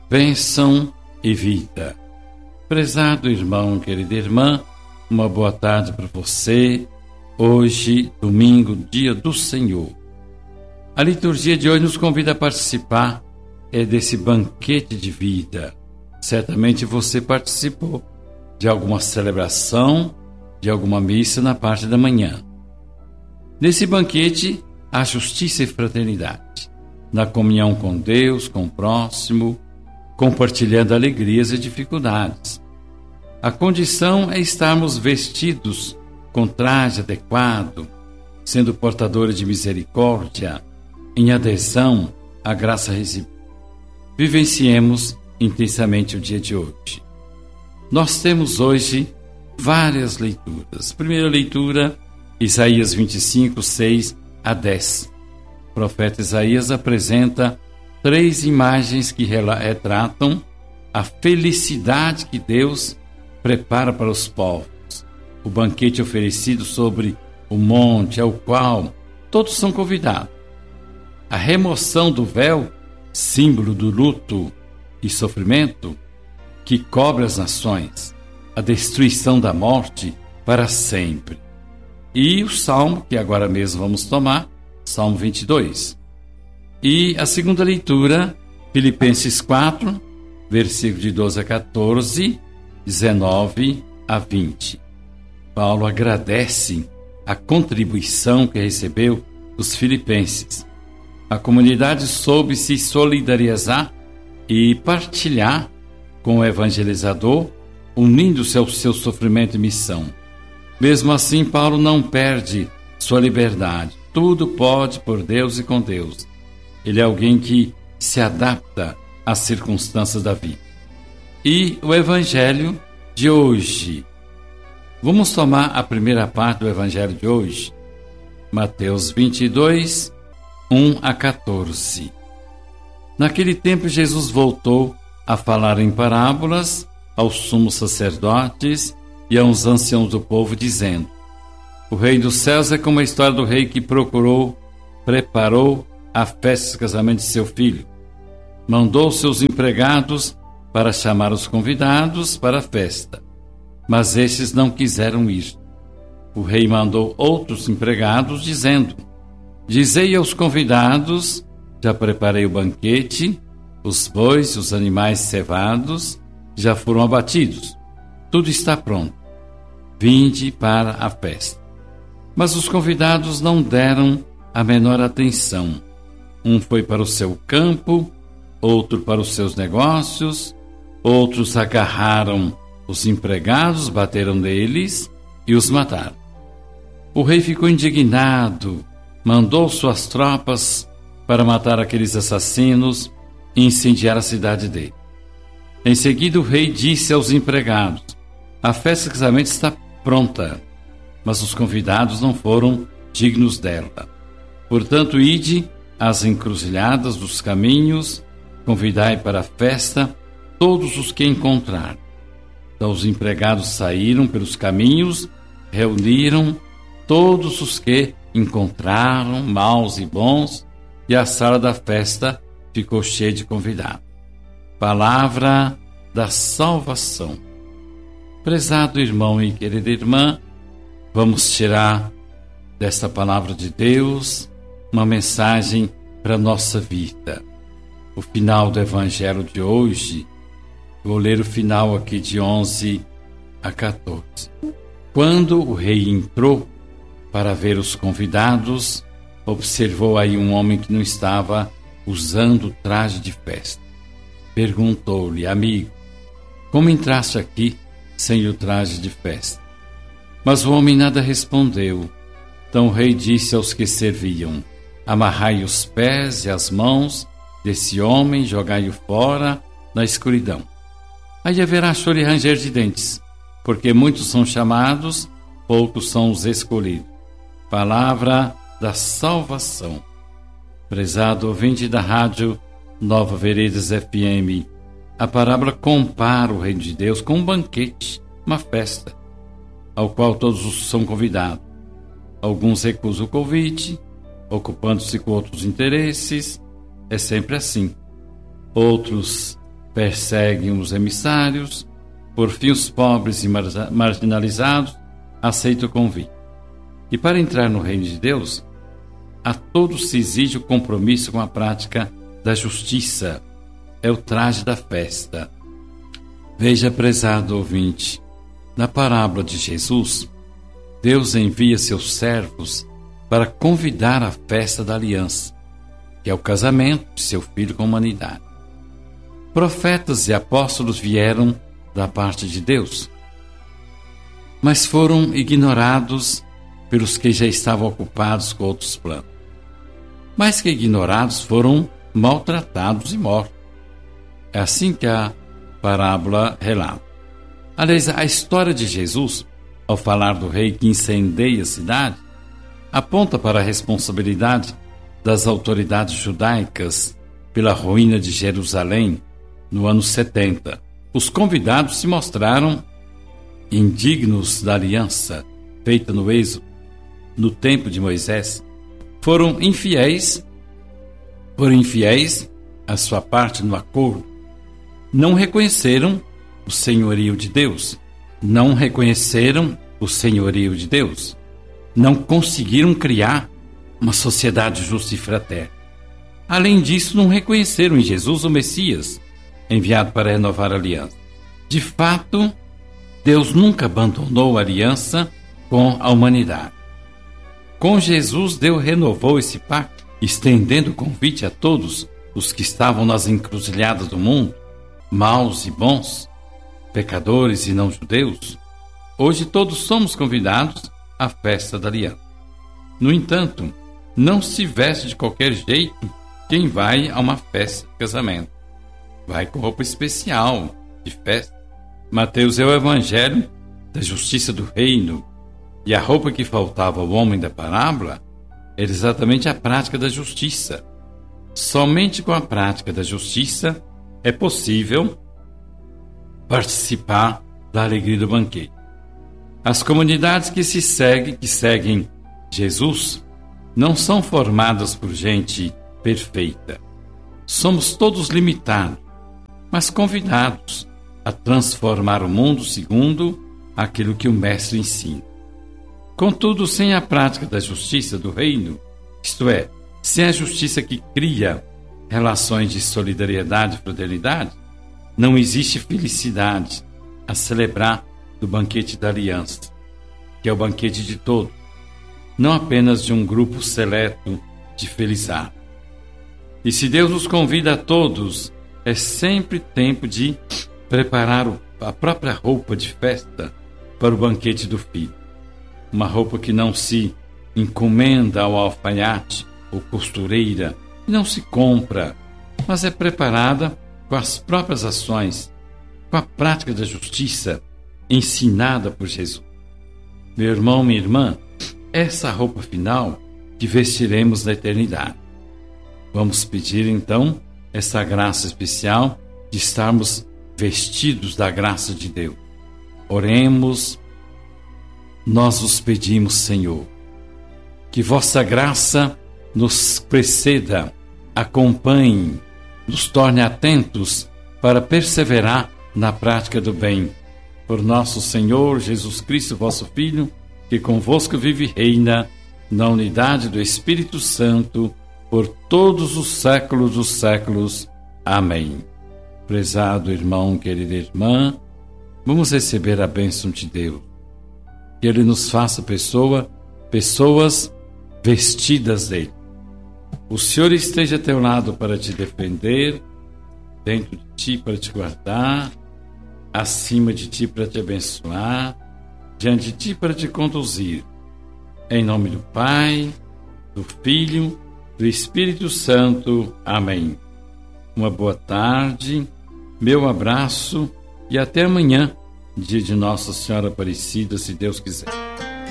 bênção e vida. Prezado irmão, querida irmã, uma boa tarde para você. Hoje, domingo, dia do Senhor. A liturgia de hoje nos convida a participar desse banquete de vida. Certamente você participou de alguma celebração, de alguma missa na parte da manhã. Nesse banquete, há justiça e fraternidade, na comunhão com Deus, com o próximo, compartilhando alegrias e dificuldades. A condição é estarmos vestidos com traje adequado, sendo portadores de misericórdia, em adesão à graça recebida. Vivenciemos intensamente o dia de hoje. Nós temos hoje várias leituras. Primeira leitura, Isaías 25, 6 a 10. O profeta Isaías apresenta 3 imagens que retratam a felicidade que Deus prepara para os povos. O banquete oferecido sobre o monte, ao qual todos são convidados. A remoção do véu, símbolo do luto e sofrimento, que cobre as nações. A destruição da morte para sempre. E o Salmo, que agora mesmo vamos tomar, Salmo 22. E a segunda leitura, Filipenses 4, versículo de 12 a 14, 19 a 20. Paulo agradece a contribuição que recebeu dos filipenses. A comunidade soube se solidarizar e partilhar com o evangelizador, unindo-se ao seu sofrimento e missão. Mesmo assim, Paulo não perde sua liberdade. Tudo pode por Deus e com Deus. Ele é alguém que se adapta às circunstâncias da vida. E o evangelho de hoje. Vamos tomar a primeira parte do evangelho de hoje. Mateus 22, 1 a 14. Naquele tempo, Jesus voltou a falar em parábolas aos sumos sacerdotes e aos anciãos do povo, dizendo: O reino dos céus é como a história do rei que preparou a festa de casamento de seu filho. Mandou seus empregados para chamar os convidados para a festa, mas estes não quiseram ir. O rei mandou outros empregados, dizendo: Dizei aos convidados: já preparei o banquete, os bois, os animais cevados já foram abatidos. Tudo está pronto. Vinde para a festa. Mas os convidados não deram a menor atenção. Um foi para o seu campo, outro para os seus negócios, outros agarraram os empregados, bateram neles e os mataram. O rei ficou indignado, mandou suas tropas para matar aqueles assassinos e incendiar a cidade dele. Em seguida, o rei disse aos empregados: A festa de casamento está pronta, mas os convidados não foram dignos dela. Portanto, ide às encruzilhadas dos caminhos, convidai para a festa todos os que encontrar. Então os empregados saíram pelos caminhos, reuniram todos os que encontraram, maus e bons, e a sala da festa ficou cheia de convidados. Palavra da salvação. Prezado irmão e querida irmã, vamos tirar desta palavra de Deus uma mensagem para a nossa vida. O final do evangelho de hoje, vou ler o final aqui de 11 a 14. Quando o rei entrou para ver os convidados, observou aí um homem que não estava usando traje de festa. Perguntou-lhe: Amigo, como entraste aqui sem o traje de festa? Mas o homem nada respondeu. Então o rei disse aos que serviam: Amarrai os pés e as mãos desse homem, jogai-o fora na escuridão. Aí haverá choro e ranger de dentes, porque muitos são chamados, poucos são os escolhidos. Palavra da salvação. Prezado ouvinte da rádio Nova Veredas FM, a parábola compara o reino de Deus com um banquete, uma festa, ao qual todos são convidados. Alguns recusam o convite, ocupando-se com outros interesses. É sempre assim. Outros perseguem os emissários, por fim os pobres e marginalizados aceitam o convite. E para entrar no reino de Deus, a todos se exige o compromisso com a prática da justiça. É o traje da festa. Veja, prezado ouvinte, na parábola de Jesus, Deus envia seus servos para convidar a festa da aliança, que é o casamento de seu Filho com a humanidade. Profetas e apóstolos vieram da parte de Deus, mas foram ignorados pelos que já estavam ocupados com outros planos. Mais que ignorados, foram maltratados e mortos. É assim que a parábola relata. Aliás, a história de Jesus, ao falar do rei que incendeia a cidade, aponta para a responsabilidade das autoridades judaicas pela ruína de Jerusalém no ano 70. Os convidados se mostraram indignos da aliança feita no Êxodo, no tempo de Moisés. Foram infiéis à sua parte no acordo. Não reconheceram o senhorio de Deus. Não conseguiram criar uma sociedade justa e fraterna. Além disso, não reconheceram em Jesus o Messias, enviado para renovar a aliança. De fato, Deus nunca abandonou a aliança com a humanidade. Com Jesus, Deus renovou esse pacto, estendendo o convite a todos os que estavam nas encruzilhadas do mundo, maus e bons, pecadores e não judeus. Hoje todos somos convidados à festa da aliança. No entanto, não se veste de qualquer jeito quem vai a uma festa de casamento. Vai com roupa especial de festa. Mateus é o evangelho da justiça do reino, e a roupa que faltava ao homem da parábola era exatamente a prática da justiça. Somente com a prática da justiça é possível participar da alegria do banquete. As comunidades que seguem Jesus não são formadas por gente perfeita. Somos todos limitados, mas convidados a transformar o mundo segundo aquilo que o Mestre ensina. Contudo, sem a prática da justiça do reino, isto é, sem a justiça que cria relações de solidariedade e fraternidade, não existe felicidade a celebrar do banquete da aliança, que é o banquete de todos, não apenas de um grupo seleto de felizardos. E se Deus nos convida a todos, é sempre tempo de preparar a própria roupa de festa para o banquete do Filho. Uma roupa que não se encomenda ao alfaiate ou costureira, não se compra, mas é preparada com as próprias ações, com a prática da justiça ensinada por Jesus. Meu irmão, minha irmã, essa roupa final que vestiremos na eternidade. Vamos pedir então essa graça especial de estarmos vestidos da graça de Deus. Oremos. Nós vos pedimos, Senhor, que vossa graça nos preceda, acompanhe, nos torne atentos para perseverar na prática do bem. Por nosso Senhor Jesus Cristo, vosso Filho, que convosco vive e reina na unidade do Espírito Santo, por todos os séculos dos séculos. Amém. Prezado irmão, querida irmã, vamos receber a bênção de Deus. Que Ele nos faça pessoas vestidas dele. O Senhor esteja a teu lado para te defender, dentro de ti para te guardar, acima de ti para te abençoar, diante de ti para te conduzir. Em nome do Pai, do Filho, do Espírito Santo. Amém. Uma boa tarde, meu abraço e até amanhã, dia de Nossa Senhora Aparecida, se Deus quiser.